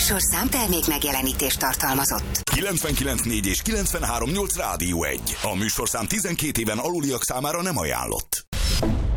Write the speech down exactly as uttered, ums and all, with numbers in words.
műsorszám termék megjelenítést tartalmazott. kilencvenkilenc négy és kilencvenhárom nyolc Rádió egy. A műsorszám tizenkét éven aluliak számára nem ajánlott.